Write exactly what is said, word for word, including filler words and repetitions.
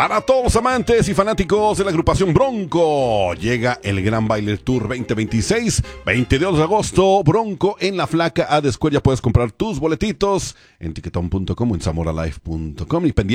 Para todos los amantes y fanáticos de la agrupación Bronco, llega el Gran Baile Tour veinte veintiséis, veintidós de agosto, Bronco en La Flaca A de Escuela. Puedes comprar tus boletitos en tiquetón punto com o en zamoralife punto com y pendiente